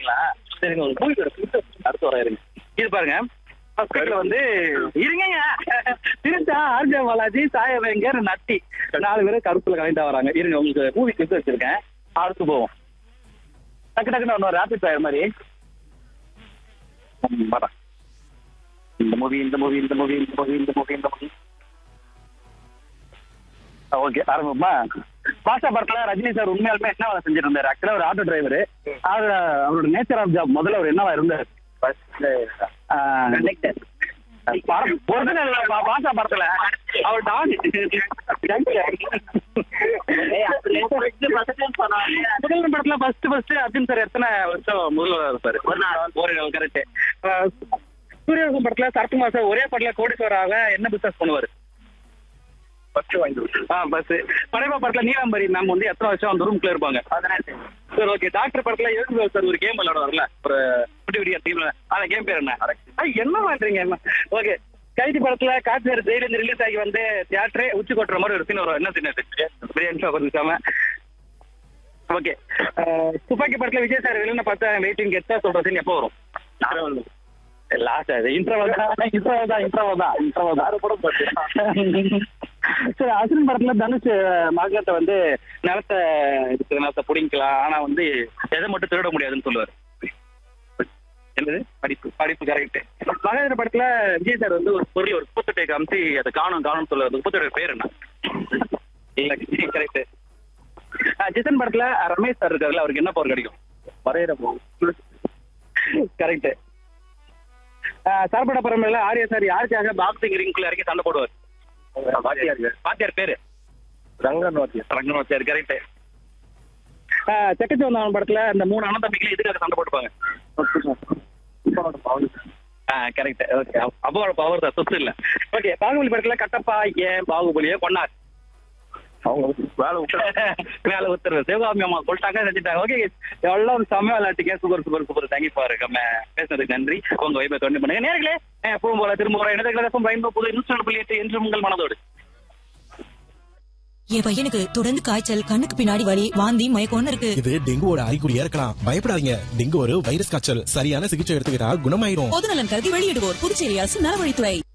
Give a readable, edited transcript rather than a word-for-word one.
பாத்தீங்களா? சரிங்க, ஒரு மூவி அடுத்து வர இருங்க. இது பாருங்க, வந்து இருங்க திருச்சா ஆர்ஜே பாலாஜி, சாயவேங்கர், நட்டி 4 பேரும் கருத்துல கலைந்தா வராங்க. இருங்க, உங்களுக்கு மூவி கிளிப் வச்சிருக்கேன், அடுத்து போவோம். டக்கு டக்குன்னு ஒன்று ரேபிட் ஃபயர் மாதிரி. இந்த மூவி ஓகே, ஆரம்பமா. பாஷா படத்துல ரஜினி சார் உண்மையாலுமே என்ன வேலை செஞ்சுட்டு இருந்தாரு? ஆக்சுவலா ஒரு ஆட்டோ டிரைவர். அவரோட நேச்சர் ஆஃப் ஜாப் முதல்ல அவர் என்னவா இருந்தாரு? பாஷா படத்துல அவர் முதல் படத்துல ஃபர்ஸ்ட் அர்ஜுன் சார் எத்தனை வருஷம் முதல்வர் இருப்பாரு? ஒரு நாள். கரெக்ட். சூரியவம்சம் படத்துல சரத்குமார் சார் ஒரே படத்துல கோடீஸ்வராக என்ன பிசினஸ் பண்ணுவாரு? பஸ். படைப்பா படத்துல நீலாம்பரி மேம் வந்து எத்தனை வருஷம் அந்த ரூம்குள்ள இருப்பாங்க? சரி, ஓகே. டாக்டர் படத்துல யோகி சார் ஒரு கேம் விளையாட வரல, ஒரு டீம்ல, அந்த கேம் பேர் என்ன? என்ன பண்றீங்க? ஓகே. கைதி படத்துல காட்சியர் ஜெயிலிருந்து ரிலீஸ் ஆகி வந்து தியேட்டரே உச்சி கொட்டுற மாதிரி ஒரு சீன் வரும். என்ன சீன் அது? பிரியாணி கொஞ்சம். ஓகே. துப்பாக்கி படத்துல விஜய் சார் வெளியில பார்த்தா வெயிட்டிங் கெட்டா சொல்ற சீன் எப்போ வரும்? லாஸ்ட் அது இன்ட்ரோவா தான். சரி, அசுரன் படத்துல தனுஷ் மார்க்கெட்டை வந்து நிலத்தை பிடிக்கலாம், ஆனா வந்து எதை மட்டும் திருட முடியாதுன்னு சொல்லுவாரு. என்னது? படிப்பு. கரெக்ட். மகேந்திர படத்துல விஜய் சார் வந்து ஒரு பொருள் ஒரு குப்பத்தொட்டை காமிச்சு அதை காணும் சொல்லுவாரு. குப்பத்தொட்டை பேர் என்ன? கரெக்ட். ஜிசன் படத்துல ரமேஷ் சார் இருக்காருல்ல, அவருக்கு என்ன பவர் கிடைக்கும்? வரையிற போகும். கரெக்ட். சரபட பரம்பரையில ஆர்யா சார் யாருக்காக பாக்ஸிங் ரிங்குள்ள இறக்கி சண்டை போடுவார்? வாத்தியார் பேரு ரங்கன். கரெக்ட். செக்கச்சவந்தான் படத்துல இந்த 3 அண்ணன் தம்பிகளை எதுக்காக சண்டை போட்டுப்பாங்க? கரெக்ட். ஓகே, அப்பாவோட பவர் தான், சொத்து இல்ல. ஓகே. பாகுபலி படத்துல கட்டப்பா ஏன் பாகுபலியை கொண்டார்? அவங்க வேலை உத்தரவு சிவகாமி அம்மா சொல்லிட்டாங்க, செஞ்சுட்டாங்க. ஓகே, எவ்வளவு செம்ம விளையாட்டுக்கே. சூப்பர். தேங்க்யூ ஃபார் பேசுனதுக்கு நன்றி. உங்க வைப்பை தொடர்ந்து பண்ணுங்க. நேர்களே, எப்பவும் போல திரும்ப ஒரு இணையதளம் புது இன்ஸ்டால் என்று உங்கள் மனதோடு. என் பையனுக்கு தொடர்ந்து காய்ச்சல், கண்ணுக்கு பின்னாடி வலி, வாந்தி, மயக்கம்னு இருக்கு. இது டெங்குவோட அறிகுறியா இருக்கலாம். பயப்படாதீங்க. டெங்கு ஒரு வைரஸ் காய்ச்சல். சரியான சிகிச்சை எடுத்துக்கிட்டா குணமாயிரும். பொதுநலன் கருதி வெளியிடுவோர் புதுச்சேரி அரசு நலவழித்துறை.